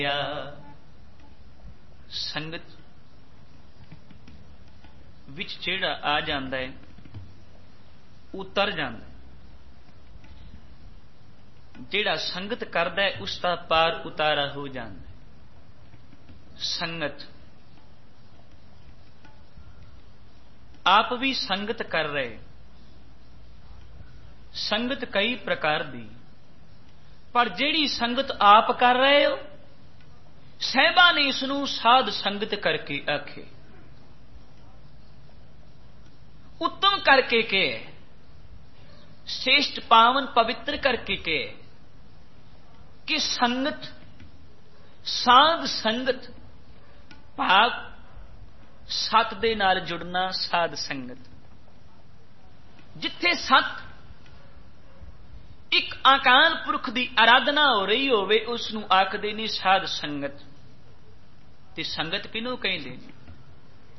ਸੰਗਤ ਵਿੱਚ ਜਿਹੜਾ ਆ ਜਾਂਦਾ ਹੈ ਉਤਰ ਜਾਂਦਾ, ਜਿਹੜਾ ਸੰਗਤ ਕਰਦਾ ਹੈ ਉਸ ਦਾ ਪਾਰ ਉਤਾਰਾ ਹੋ ਜਾਂਦਾ। ਸੰਗਤ ਆਪ ਵੀ ਸੰਗਤ ਕਰ ਰਹੇ, ਸੰਗਤ ਕਈ ਪ੍ਰਕਾਰ ਦੀ, ਪਰ ਜਿਹੜੀ ਸੰਗਤ ਆਪ ਕਰ ਰਹੇ ਹੋ ਸਾਹਿਬਾਂ ਨੇ ਇਸ ਨੂੰ ਸਾਧ ਸੰਗਤ ਕਰਕੇ ਆਖੇ, ਉੱਤਮ ਕਰਕੇ ਕਹੇ, श्रेष्ठ पावन पवित्र करके कहे कि संगत साध संगत भाव सत दे नाल जुड़ना। साध संगत जिथे सत एक अकाल पुरख की आराधना हो रही होवे उसनूं आखदे ने साध संगत। ते संगत किनूं कहंदे ने?